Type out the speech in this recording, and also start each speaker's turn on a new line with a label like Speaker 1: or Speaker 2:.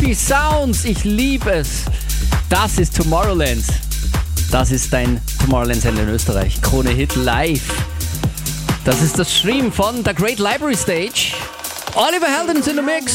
Speaker 1: Groovy Sounds, ich liebe es. Das ist Tomorrowland. Das ist dein Tomorrowland-Sender in Österreich. Krone Hit live. Das ist das Stream von The Great Library Stage. Oliver Heldens in the Mix.